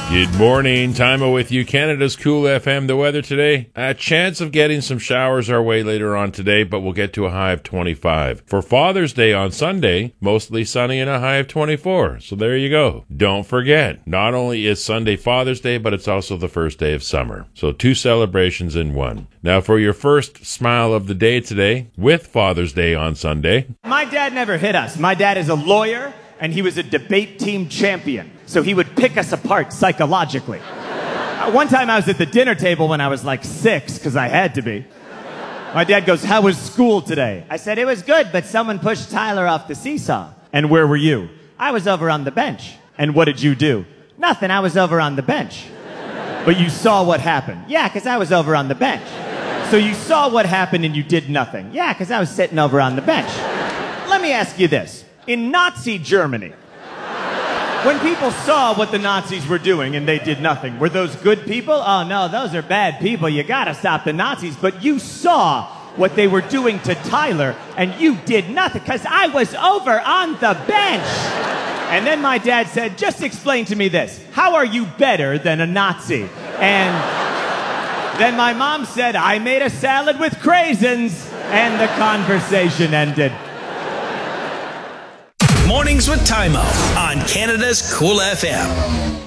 Good morning. Timo with you. Canada's Cool FM. The weather today, a chance of getting some showers our way later on today, but we'll get to a high of 25. For Father's Day on Sunday, mostly sunny and a high of 24. So there you go. Don't forget, not only is Sunday Father's Day, but it's also the first day of summer. So 2 celebrations in one. Now for your first smile of the day today, with Father's Day on Sunday. My dad never hit us. My dad is a lawyer, and he was a debate team champion. So he would pick us apart psychologically. One time I was at the dinner table when I was like 6, because I had to be. My dad goes, "How was school today?" I said, "It was good, but someone pushed Tyler off the seesaw." "And where were you?" "I was over on the bench." "And what did you do?" "Nothing, I was over on the bench." "But you saw what happened?" "Yeah, because I was over on the bench." "So you saw what happened and you did nothing?" "Yeah, because I was sitting over on the bench." Let me ask you this. In Nazi Germany, when people saw what the Nazis were doing and they did nothing, were those good people? "Oh no, those are bad people. You gotta stop the Nazis." But you saw what they were doing to Tyler and you did nothing because I was over on the bench. And then my dad said, "Just explain to me this. How are you better than a Nazi?" And then my mom said, "I made a salad with craisins." And the conversation ended. Mornings with Timo on Canada's Cool FM.